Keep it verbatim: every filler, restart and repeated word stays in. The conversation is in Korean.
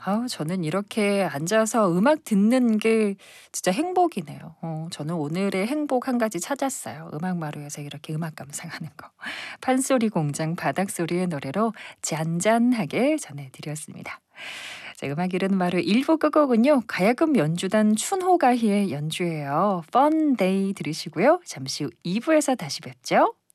아우 저는 이렇게 앉아서 음악 듣는 게 진짜 행복이네요. 어 저는 오늘의 행복 한 가지 찾았어요. 음악 마루에서 이렇게 음악 감상하는 거. 판소리 공장 바닥소리의 노래로 잔잔하게 전해 드렸습니다. 자, 음악 이르는 마루 일 부 끝곡은요. 가야금 연주단 춘호가희의 연주예요. Fun Day 들으시고요. 잠시 후 이 부에서 다시 뵙죠.